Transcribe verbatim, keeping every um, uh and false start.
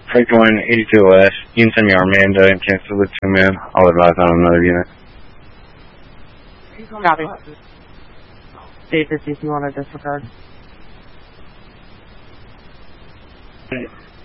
Freight going eighty-two west. You can send me Armando and cancel with two men. I'll advise on another unit. Copy. State fifty if you want to disregard.